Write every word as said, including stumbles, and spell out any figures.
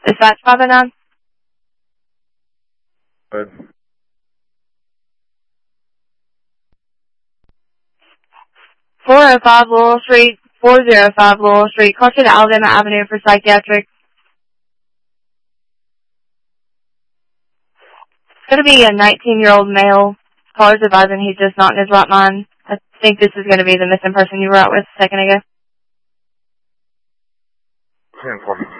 Dispatch five oh nine. Good. four oh five Laurel Street, four oh five Laurel Street, closer to Alabama Avenue for psychiatric. It's going to be a nineteen-year-old male. Caller's advising he's just not in his right mind. I think this is going to be the missing person you were out with a second ago. ten four.